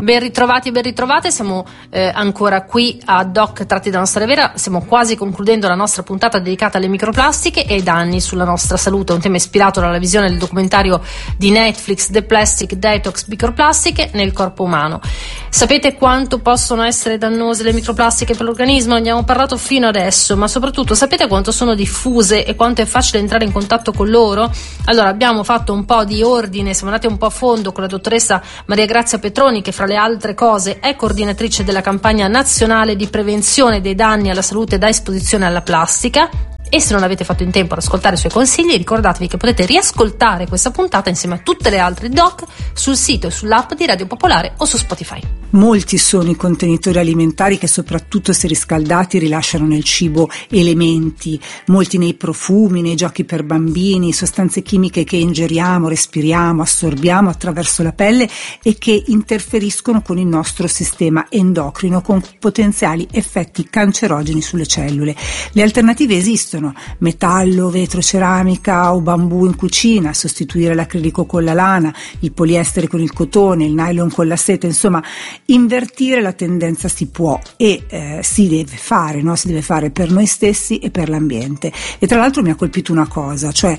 Ben ritrovati e ben ritrovate, siamo ancora qui a Doc Tratti da una storia vera, stiamo quasi concludendo la nostra puntata dedicata alle microplastiche e ai danni sulla nostra salute, un tema ispirato dalla visione del documentario di Netflix The Plastic Detox, microplastiche nel corpo umano. Sapete quanto possono essere dannose le microplastiche per l'organismo? Ne abbiamo parlato fino adesso, ma soprattutto sapete quanto sono diffuse e quanto è facile entrare in contatto con loro? Allora abbiamo fatto un po' di ordine, siamo andati un po' a fondo con la dottoressa Maria Grazia Petroni, che fra le altre cose è coordinatrice della campagna nazionale di prevenzione dei danni alla salute da esposizione alla plastica. E se non avete fatto in tempo ad ascoltare i suoi consigli, ricordatevi che potete riascoltare questa puntata insieme a tutte le altre doc sul sito e sull'app di Radio Popolare o su Spotify. Molti sono i contenitori alimentari che, soprattutto se riscaldati, rilasciano nel cibo elementi, molti nei profumi, nei giochi per bambini, sostanze chimiche che ingeriamo, respiriamo, assorbiamo attraverso la pelle e che interferiscono con il nostro sistema endocrino con potenziali effetti cancerogeni sulle cellule. Le alternative esistono: metallo, vetro, ceramica o bambù in cucina, sostituire l'acrilico con la lana, il poliestere con il cotone, il nylon con la seta, insomma invertire la tendenza si può e si deve fare, no? Si deve fare per noi stessi e per l'ambiente. E tra l'altro mi ha colpito una cosa, cioè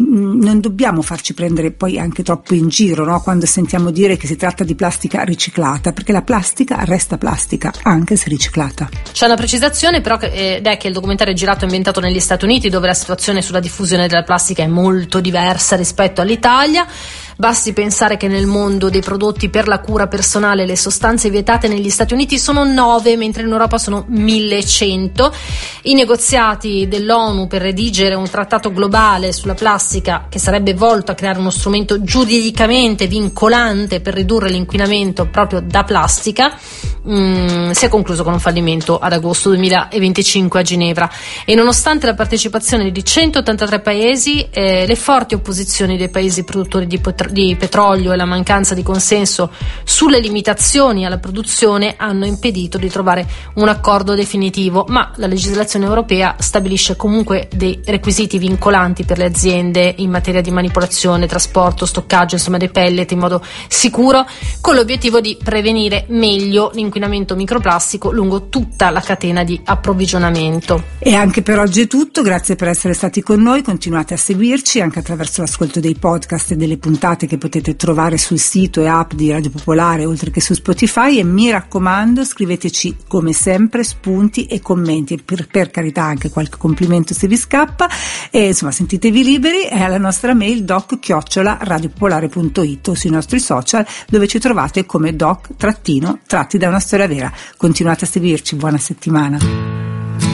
non dobbiamo farci prendere poi anche troppo in giro, no? Quando sentiamo dire che si tratta di plastica riciclata, perché la plastica resta plastica anche se riciclata. C'è una precisazione però ed è che il documentario è girato e ambientato negli Stati Uniti, dove la situazione sulla diffusione della plastica è molto diversa rispetto all'Italia. Basti pensare che nel mondo dei prodotti per la cura personale le sostanze vietate negli Stati Uniti sono 9, mentre in Europa sono 1100. I negoziati dell'ONU per redigere un trattato globale sulla plastica, che sarebbe volto a creare uno strumento giuridicamente vincolante per ridurre l'inquinamento proprio da plastica, si è concluso con un fallimento ad agosto 2025 a Ginevra. E nonostante la partecipazione di 183 paesi, le forti opposizioni dei paesi produttori di petrolio e la mancanza di consenso sulle limitazioni alla produzione hanno impedito di trovare un accordo definitivo, ma la legislazione europea stabilisce comunque dei requisiti vincolanti per le aziende in materia di manipolazione, trasporto, stoccaggio, insomma dei pellet in modo sicuro, con l'obiettivo di prevenire meglio l'inquinamento microplastico lungo tutta la catena di approvvigionamento. E anche per oggi è tutto, grazie per essere stati con noi, continuate a seguirci anche attraverso l'ascolto dei podcast e delle puntate che potete trovare sul sito e app di Radio Popolare oltre che su Spotify, e mi raccomando scriveteci come sempre spunti e commenti, per carità anche qualche complimento se vi scappa, e insomma sentitevi liberi. È alla nostra mail doc@radiopopolare.it o sui nostri social, dove ci trovate come doc-tratti da una storia vera. Continuate a seguirci, buona settimana.